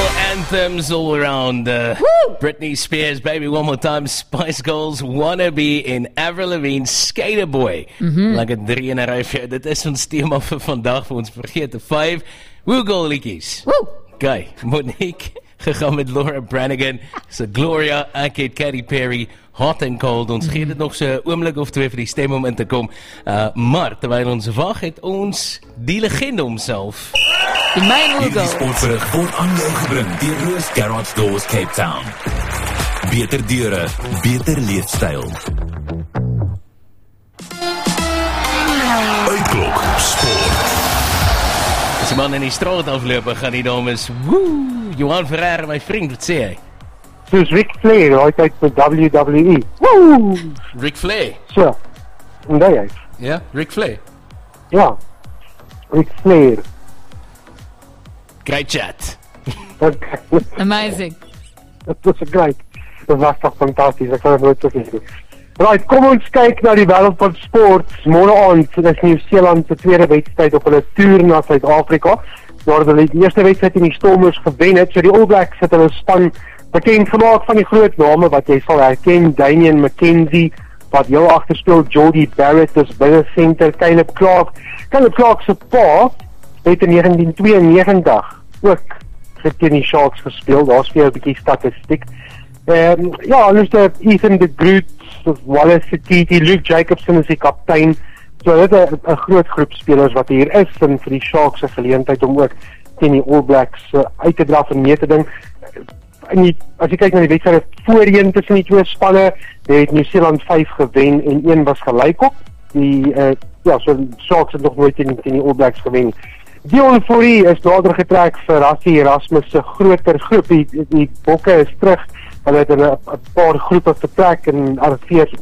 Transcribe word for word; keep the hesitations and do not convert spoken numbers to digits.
anthems all around. Uh, Britney Spears, Baby One More Time, Spice Girls, Wannabe en Avril Lavigne, Skater Boy. Mm-hmm. Like a drie en een rij vir. Dit is ons thema vir vandag, vir ons vergete vyf Google liedjies. Okay, Monique gegaan met Laura Branigan, so Gloria, ek het Katy Perry, Hot and Cold. Ons gee dit nog so 'n oomblik of twee vir die stem om in te kom. Uh, maar terwyl ons wag, het ons die legende homself. Die myn Hierdie sportverrig word aan jou gebring deur Roos Garage Doors Cape Town. Beter deure, beter leefstyl. Uitklok Sport. As die man in die straat afloop, gaan die dames, woe, Johan Ferrer, my vriend, wat sê hy? Soos Ric Flair, altyd met W W E. Woe! Ric Flair? So, en die hy. Ja, Ric Flair? Ja, Ric Flair. Great chat. Amazing. Het was great. Dat was toch fantastisch, ek kan het nooit vergeten. Right, kom ons kyk na die wêreld van sport. Môre aand is Nieu-Seeland se tweede wedstryd op hulle toer na Suid-Afrika. Waar hulle die eerste wedstryd in die Stormers gewen het, so die All Blacks het hulle span bekend gemaak van die groot name wat jy sal herken. Damian McKenzie, wat heel agter speel, Jordie Barrett is binne center, Caleb Clark. Caleb Clark se pa het in negentien tweeënnegentig ook teen die Sharks gespeel. Daar's vir jou 'n bietjie statistiek. Ehm um, ja, anders de Ethan de Groot, Wallace Setiti, Luke Jacobson is die kaptein. So dit is 'n groot groep spelers wat hier is en vir die Sharks se geleentheid om ook teen die All Blacks uh, uit te draf en mee te ding. En die, as jy kyk na die wedstryd voorheen tussen die twee spanne, het Nieu-Seeland vyf gewen en een was gelykop. Die uh, ja, so Sharks het nog nooit teen, teen die All Blacks gewen. Die euforie is nader getrek vir Rassie Erasmus se groter groep. Die, die bokke is terug. Hulle het in 'n paar groepe vertrek en arriveer